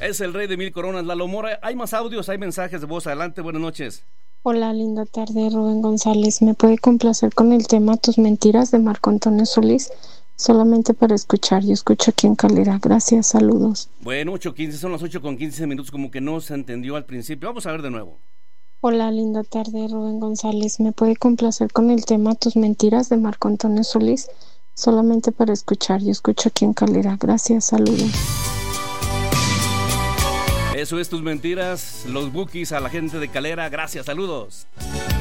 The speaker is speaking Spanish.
Es el rey de mil coronas, Lalo Mora. Hay más audios, hay mensajes de voz. Adelante, buenas noches. Hola, linda tarde, Rubén González. ¿Me puede complacer con el tema Tus Mentiras de Marco Antonio Solís? Solamente para escuchar. Yo escucho aquí en Calera. Gracias, saludos. Bueno, 8:15, son las 8:15, como que no se entendió al principio. Vamos a ver de nuevo. Hola, linda tarde, Rubén González. ¿Me puede complacer con el tema Tus Mentiras de Marco Antonio Solís? Solamente para escuchar. Yo escucho aquí en Calera. Gracias, saludos. Eso es Tus Mentiras, los Bookies, a la gente de Calera. Gracias, saludos.